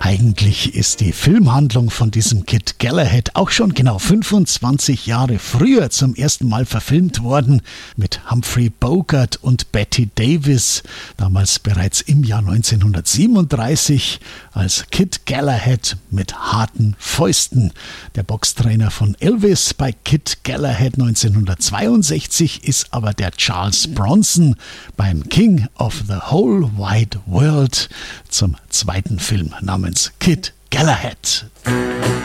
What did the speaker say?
Eigentlich ist die Filmhandlung von diesem Kid Galahad auch schon genau 25 Jahre früher zum ersten Mal verfilmt worden, mit Humphrey Bogart und Bette Davis, damals bereits im Jahr 1937 als Kid Galahad mit harten Fäusten. Der Boxtrainer von Elvis bei Kid Galahad 1962 ist aber der Charles Bronson beim King of the Whole Wide World zum zweiten Film namens Kid Galahad.